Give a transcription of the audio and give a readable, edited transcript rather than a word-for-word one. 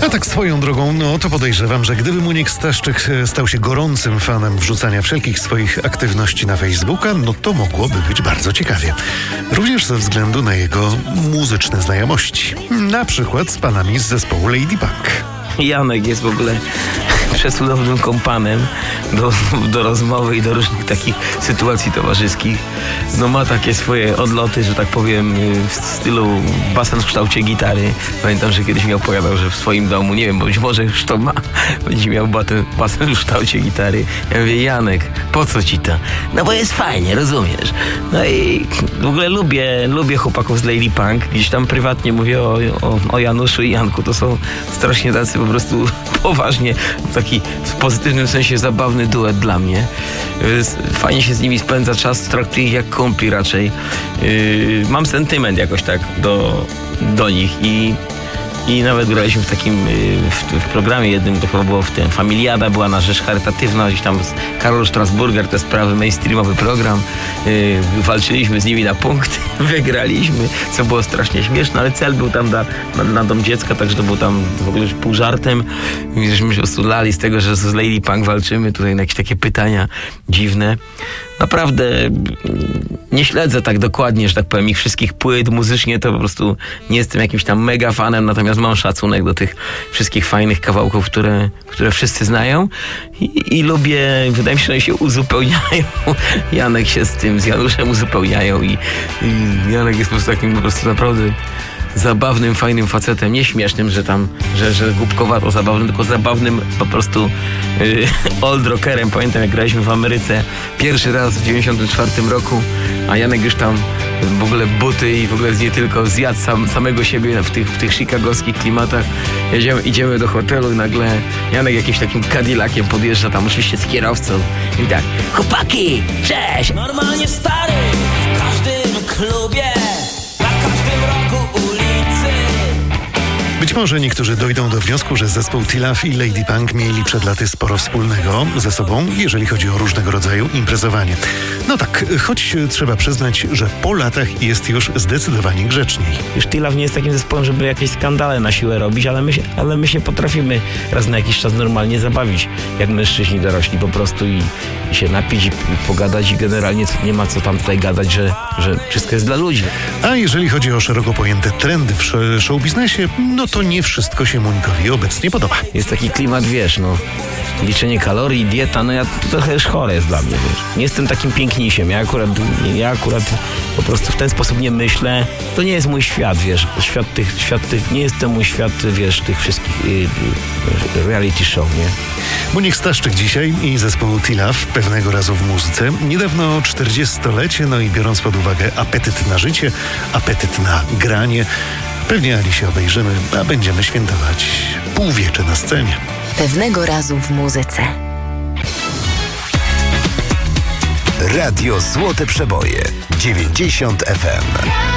A tak swoją drogą, to podejrzewam, że gdyby Muniek Staszczyk stał się gorącym fanem wrzucania wszelkich swoich aktywności na Facebooka, to mogłoby być bardzo ciekawie. Również ze względu na jego muzyczne znajomości. Na przykład z panami z zespołu Lady Punk. Janek jest w ogóle przecudownym kompanem do rozmowy i do różnych takich sytuacji towarzyskich. Ma takie swoje odloty, że tak powiem, w stylu basen w kształcie gitary. Pamiętam, że kiedyś mi opowiadał, że w swoim domu, nie wiem, być może już to ma, będzie miał basen w kształcie gitary. Ja mówię, Janek, po co ci to? Bo jest fajnie, rozumiesz? I w ogóle lubię chłopaków z Lady Punk. Gdzieś tam prywatnie mówię o Januszu i Janku. To są strasznie tacy po prostu poważnie, w pozytywnym sensie zabawny duet dla mnie. Fajnie się z nimi spędza czas, traktuję ich jak kumpli raczej. Mam sentyment jakoś tak do nich i nawet graliśmy w takim w programie jednym, to chyba było w tym Familiada, była na rzecz charytatywna, gdzieś tam Karol Strasburger, to jest prawy mainstreamowy program. Walczyliśmy z nimi na punkty, wygraliśmy, co było strasznie śmieszne, ale cel był tam na dom dziecka, także to było tam w ogóle pół żartem. Żeśmy się po prostu lali z tego, że z Lady Punk walczymy, tutaj na jakieś takie pytania dziwne. Naprawdę nie śledzę tak dokładnie, że tak powiem, ich wszystkich płyt. Muzycznie to po prostu nie jestem jakimś tam mega fanem, natomiast mam szacunek do tych wszystkich fajnych kawałków, które wszyscy znają i lubię, wydaje mi się, że one się uzupełniają. Janek się z Januszem uzupełniają i Janek jest po prostu takim po prostu naprawdę zabawnym, fajnym facetem, nie śmiesznym, że głupkowato zabawnym, tylko zabawnym po prostu old rockerem. Pamiętam, jak graliśmy w Ameryce pierwszy raz w 94 roku, a Janek już tam w ogóle buty i w ogóle nie tylko zjadł samego siebie w tych chicagowskich klimatach. Idziemy do hotelu i nagle Janek jakimś takim Cadillaciem podjeżdża tam, oczywiście z kierowcą i tak, chłopaki, cześć! Normalnie stary, w każdym klubie, na każdym rogu ulicy. Być może niektórzy dojdą do wniosku, że zespół T-Love i Lady Punk mieli przed laty sporo wspólnego ze sobą, jeżeli chodzi o różnego rodzaju imprezowanie. Tak, choć trzeba przyznać, że po latach jest już zdecydowanie grzeczniej. Już T-Love nie jest takim zespołem, żeby jakieś skandale na siłę robić, ale my się potrafimy raz na jakiś czas normalnie zabawić, jak mężczyźni dorośli po prostu i się napić i pogadać i generalnie nie ma co tam tutaj gadać, że wszystko jest dla ludzi. A jeżeli chodzi o szeroko pojęte trendy w showbiznesie, to nie wszystko się Munikowi obecnie podoba. Jest taki klimat, liczenie kalorii, dieta, to trochę już chore jest dla mnie, Nie jestem takim pięknisiem, ja akurat po prostu w ten sposób nie myślę. To nie jest mój świat, świat tych, nie jest to mój świat, tych wszystkich reality show, nie? Muniek Staszczyk dzisiaj i zespół T-Love pewnego razu w muzyce. Niedawno 40-lecie, i biorąc pod uwagę apetyt na życie, apetyt na granie, pewnie Ali się obejrzymy, a będziemy świętować półwiecze na scenie. Pewnego razu w muzyce. Radio Złote Przeboje 90 FM.